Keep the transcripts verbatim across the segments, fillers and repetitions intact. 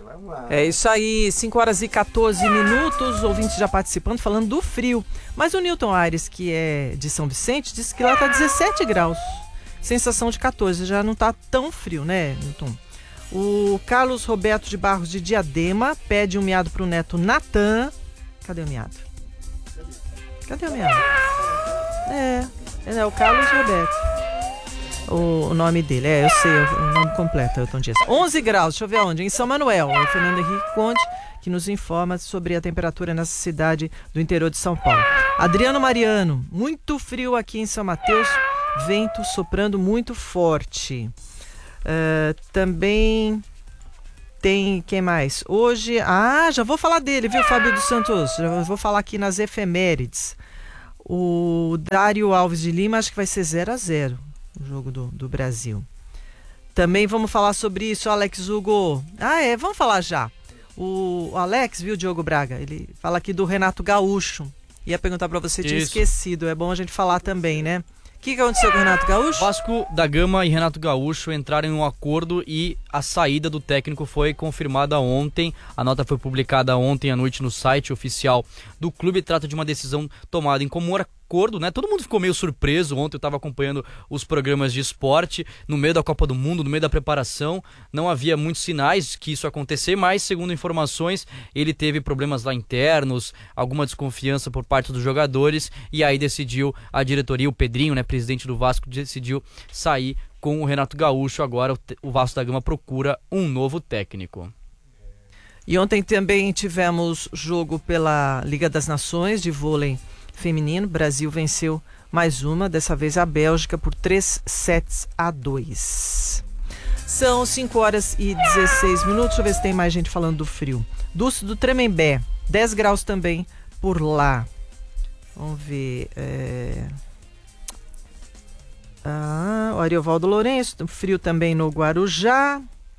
É isso aí, cinco horas e quatorze minutos, ouvintes já participando, falando do frio. Mas o Newton Aires, que é de São Vicente, disse que lá tá dezessete graus, sensação de catorze, já não tá tão frio, né, Newton? O Carlos Roberto de Barros de Diadema pede um miado pro neto Natan. Cadê o miado? Cadê o miado? É, é o Carlos Roberto. O, o nome dele, é, eu sei, o nome completo, Elton Dias. onze graus, deixa eu ver onde, em São Manuel. O Fernando Henrique Conde, que nos informa sobre a temperatura nessa cidade do interior de São Paulo. Adriano Mariano, muito frio aqui em São Mateus, vento soprando muito forte. Uh, também tem, quem mais? Hoje, ah, já vou falar dele, viu, Fábio dos Santos? Já vou falar aqui nas efemérides. O Dário Alves de Lima, acho que vai ser zero a zero. O jogo do, do Brasil. Também vamos falar sobre isso, Alex Hugo. Ah, é, vamos falar já. O, o Alex, viu, Diogo Braga? Ele fala aqui do Renato Gaúcho. Ia perguntar pra você, tinha esquecido. É bom a gente falar também, né? O que, que aconteceu com o Renato Gaúcho? Vasco da Gama e Renato Gaúcho entraram em um acordo e a saída do técnico foi confirmada ontem. A nota foi publicada ontem à noite no site oficial do clube. Trata de uma decisão tomada em comum acordo, né? Todo mundo ficou meio surpreso. Ontem eu estava acompanhando os programas de esporte no meio da Copa do Mundo, no meio da preparação. Não havia muitos sinais que isso ia acontecer, mas segundo informações, ele teve problemas lá internos, alguma desconfiança por parte dos jogadores e aí decidiu a diretoria, o Pedrinho, né, presidente do Vasco, decidiu sair com o Renato Gaúcho. Agora o Vasco da Gama procura um novo técnico. E ontem também tivemos jogo pela Liga das Nações de vôlei feminino. Brasil venceu mais uma, dessa vez a Bélgica, por três sets a dois. São cinco horas e dezesseis minutos. Deixa eu ver se tem mais gente falando do frio. Dulce do Tremembé, dez graus também por lá. Vamos ver. É... Ah, o Ariovaldo Lourenço, frio também no Guarujá.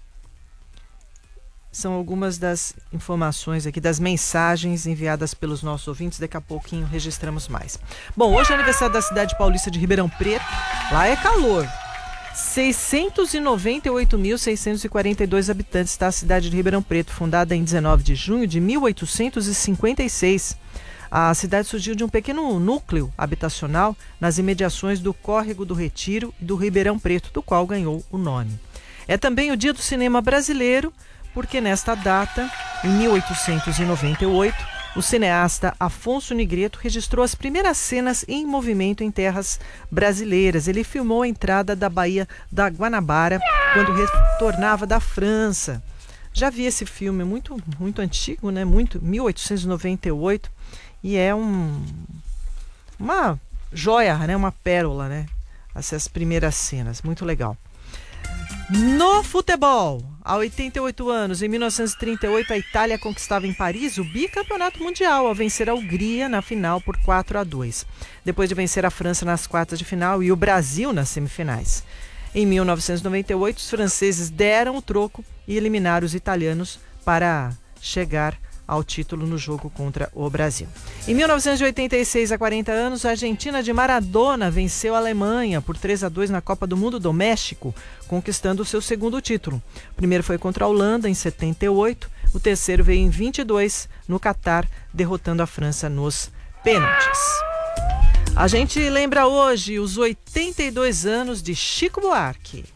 São algumas das informações aqui, das mensagens enviadas pelos nossos ouvintes. Daqui a pouquinho registramos mais. Bom, hoje é aniversário da cidade paulista de Ribeirão Preto. Lá é calor. seiscentos e noventa e oito mil, seiscentos e quarenta e dois habitantes está a cidade de Ribeirão Preto, fundada em dezenove de junho de mil oitocentos e cinquenta e seis. A cidade surgiu de um pequeno núcleo habitacional nas imediações do Córrego do Retiro e do Ribeirão Preto, do qual ganhou o nome. É também o dia do cinema brasileiro, porque nesta data, em mil oitocentos e noventa e oito, o cineasta Afonso Nigreto registrou as primeiras cenas em movimento em terras brasileiras. Ele filmou a entrada da Baía da Guanabara quando retornava da França. Já vi esse filme, muito, muito antigo, né? Muito, mil oitocentos e noventa e oito, e é um, uma joia, né? Uma pérola, né? Essas primeiras cenas, muito legal. No futebol, há oitenta e oito anos, em mil novecentos e trinta e oito, a Itália conquistava em Paris o bicampeonato mundial ao vencer a Hungria na final por quatro a dois, depois de vencer a França nas quartas de final e o Brasil nas semifinais. Em mil novecentos e noventa e oito, os franceses deram o troco e eliminaram os italianos para chegar ao título no jogo contra o Brasil. Em mil novecentos e oitenta e seis, há quarenta anos, a Argentina de Maradona venceu a Alemanha por três a dois na Copa do Mundo do México, conquistando o seu segundo título. O primeiro foi contra a Holanda em setenta e oito, o terceiro veio em vinte e dois no Catar, derrotando a França nos pênaltis. A gente lembra hoje os oitenta e dois anos de Chico Buarque.